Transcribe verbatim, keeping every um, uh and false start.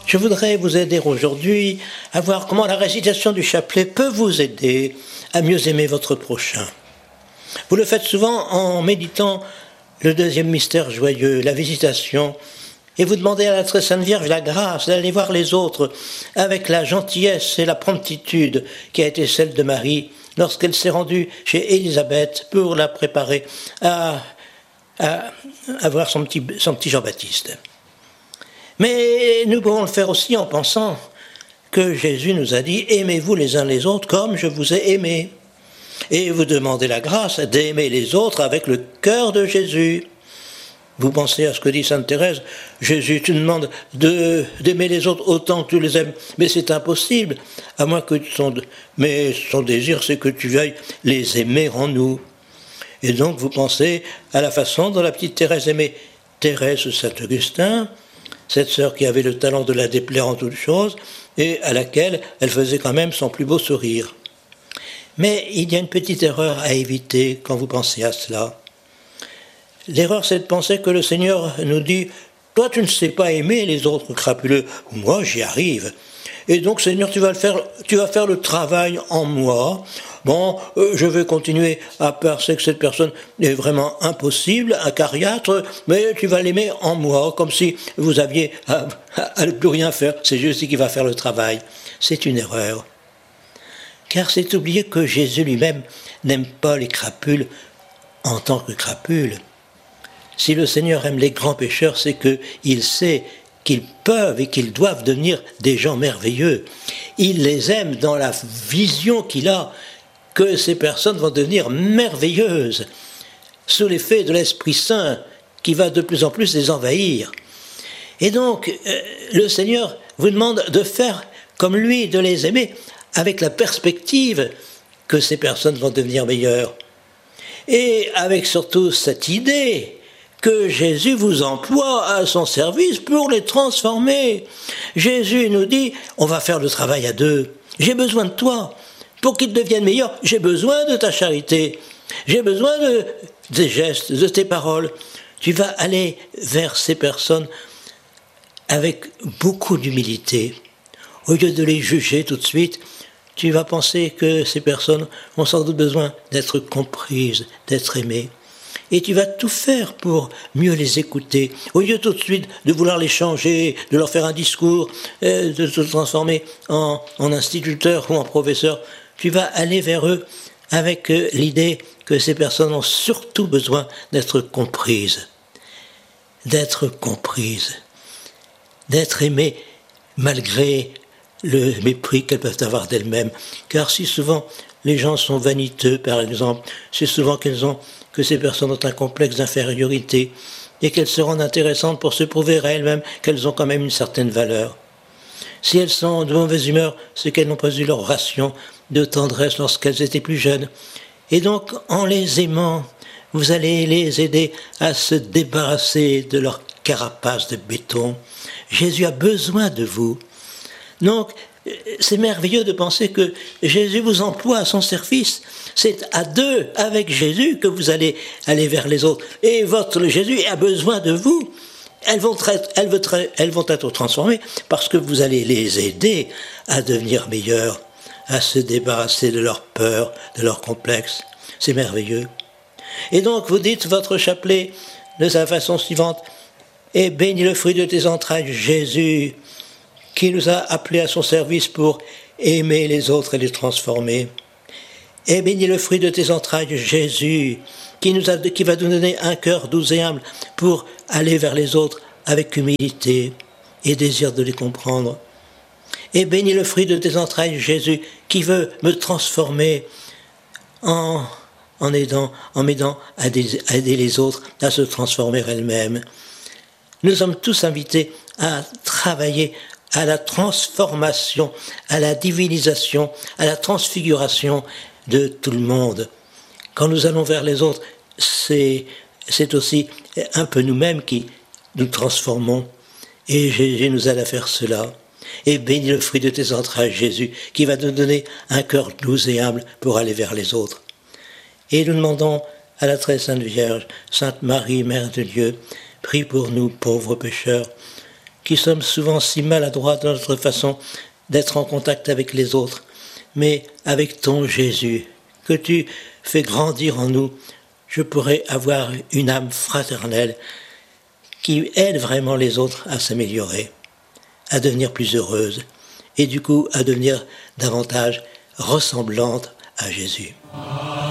Je voudrais vous aider aujourd'hui à voir comment la récitation du chapelet peut vous aider à mieux aimer votre prochain. Vous le faites souvent en méditant le deuxième mystère joyeux, la visitation, et vous demandez à la très sainte Vierge la grâce d'aller voir les autres avec la gentillesse et la promptitude qui a été celle de Marie lorsqu'elle s'est rendue chez Élisabeth pour la préparer à, à, à voir son petit, son petit Jean-Baptiste. Mais nous pouvons le faire aussi en pensant que Jésus nous a dit « Aimez-vous les uns les autres comme je vous ai aimés ». Et vous demandez la grâce d'aimer les autres avec le cœur de Jésus. Vous pensez à ce que dit sainte Thérèse, Jésus, tu demandes de, d'aimer les autres autant que tu les aimes, mais c'est impossible, à moins que son, mais son désir, c'est que tu veuilles les aimer en nous. Et donc vous pensez à la façon dont la petite Thérèse aimait Thérèse Saint-Augustin, cette sœur qui avait le talent de la déplaire en toutes choses, et à laquelle elle faisait quand même son plus beau sourire. Mais il y a une petite erreur à éviter quand vous pensez à cela. L'erreur, c'est de penser que le Seigneur nous dit « Toi, tu ne sais pas aimer les autres crapuleux, moi, j'y arrive. Et donc, Seigneur, tu vas, le faire, tu vas faire le travail en moi. Bon, euh, je vais continuer à penser que cette personne est vraiment impossible, acariâtre, mais tu vas l'aimer en moi, comme si vous aviez à, à, à ne plus rien faire. C'est juste qui va faire le travail. » C'est une erreur. Car c'est oublier que Jésus lui-même n'aime pas les crapules en tant que crapules. Si le Seigneur aime les grands pécheurs, c'est qu'il sait qu'ils peuvent et qu'ils doivent devenir des gens merveilleux. Il les aime dans la vision qu'il a que ces personnes vont devenir merveilleuses, sous l'effet de l'Esprit Saint qui va de plus en plus les envahir. Et donc, euh, le Seigneur vous demande de faire comme lui, de les aimer, avec la perspective que ces personnes vont devenir meilleures. Et avec surtout cette idée que Jésus vous emploie à son service pour les transformer. Jésus nous dit, on va faire le travail à deux. J'ai besoin de toi. Pour qu'ils deviennent meilleurs, j'ai besoin de ta charité. J'ai besoin de tes gestes, de tes paroles. Tu vas aller vers ces personnes avec beaucoup d'humilité. Au lieu de les juger tout de suite, tu vas penser que ces personnes ont sans doute besoin d'être comprises, d'être aimées. Et tu vas tout faire pour mieux les écouter. Au lieu tout de suite de vouloir les changer, de leur faire un discours, euh, de te transformer en, en instituteur ou en professeur, tu vas aller vers eux avec euh, l'idée que ces personnes ont surtout besoin d'être comprises. D'être comprises. D'être aimées malgré le mépris qu'elles peuvent avoir d'elles-mêmes. Car si souvent les gens sont vaniteux, par exemple, c'est souvent qu'elles ont, que ces personnes ont un complexe d'infériorité et qu'elles se rendent intéressantes pour se prouver à elles-mêmes qu'elles ont quand même une certaine valeur. Si elles sont de mauvaise humeur, c'est qu'elles n'ont pas eu leur ration de tendresse lorsqu'elles étaient plus jeunes. Et donc, en les aimant, vous allez les aider à se débarrasser de leur carapace de béton. Jésus a besoin de vous. Donc, c'est merveilleux de penser que Jésus vous emploie à son service. C'est à deux, avec Jésus, que vous allez aller vers les autres. Et votre Jésus a besoin de vous. Elles vont être, elles vont être, elles vont être transformées parce que vous allez les aider à devenir meilleures, à se débarrasser de leur peur, de leur complexe. C'est merveilleux. Et donc, vous dites votre chapelet de sa façon suivante. « Et bénis le fruit de tes entrailles, Jésus » qui nous a appelés à son service pour aimer les autres et les transformer. Et bénis le fruit de tes entrailles, Jésus, qui, nous a, qui va nous donner un cœur doux et humble pour aller vers les autres avec humilité et désir de les comprendre. Et bénis le fruit de tes entrailles, Jésus, qui veut me transformer en, en aidant, en m'aidant à aider, à aider les autres à se transformer elles-mêmes. Nous sommes tous invités à travailler à la transformation, à la divinisation, à la transfiguration de tout le monde. Quand nous allons vers les autres, c'est, c'est aussi un peu nous-mêmes qui nous transformons. Et Jésus nous aide à faire cela. Et bénis le fruit de tes entrailles, Jésus, qui va nous donner un cœur doux et humble pour aller vers les autres. Et nous demandons à la très sainte Vierge, Sainte Marie, Mère de Dieu, prie pour nous, pauvres pécheurs, qui sommes souvent si maladroits dans notre façon d'être en contact avec les autres, mais avec ton Jésus, que tu fais grandir en nous, je pourrais avoir une âme fraternelle qui aide vraiment les autres à s'améliorer, à devenir plus heureuses, et du coup à devenir davantage ressemblante à Jésus.